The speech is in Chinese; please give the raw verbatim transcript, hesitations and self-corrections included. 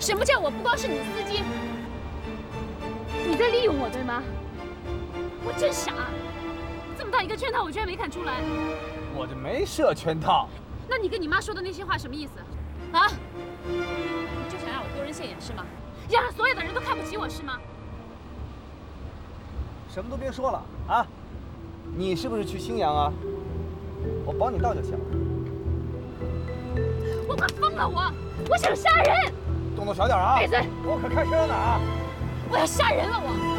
沈不见我不光是你司机，你在利用我对吗？我真傻，这么大一个圈套，我居然没看出来。 我这没设圈套。 那你跟你妈说的那些话什么意思？啊？你就想让我丢人现眼是吗？要让所有的人都看不起我是吗？ 什么都别说了啊！你是不是去新阳啊？我帮你到就行了。 我快疯了！我我想杀人！ 动作小点啊！ 闭嘴！ 我可开车呢啊！ 我要杀人了！我。